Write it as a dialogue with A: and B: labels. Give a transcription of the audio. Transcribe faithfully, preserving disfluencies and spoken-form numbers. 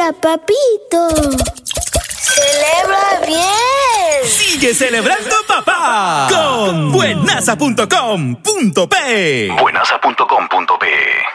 A: Mira, papito. ¡Celebra bien!
B: ¡Sigue celebrando, papá! Con buenaza punto com punto pe.
C: buenaza punto com punto pe